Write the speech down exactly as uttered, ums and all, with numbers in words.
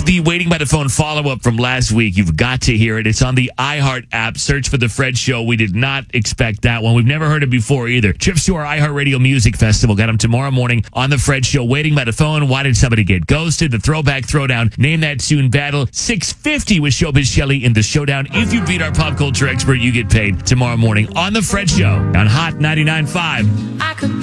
the Waiting by the Phone follow-up from last week. You've got to hear it. It's on the iHeart app. Search for The Fred Show. We did not expect that one. We've never heard it before either. Trips to our iHeartRadio Music Festival. Got them tomorrow morning on The Fred Show. Waiting by the Phone. Why Did Somebody Get Ghosted? The Throwback Throwdown. Name That Tune Battle. six fifty with Showbiz Shelley in the showdown. If you beat our pop culture expert, you get paid tomorrow morning on The Fred Show on Hot ninety-nine point five. I could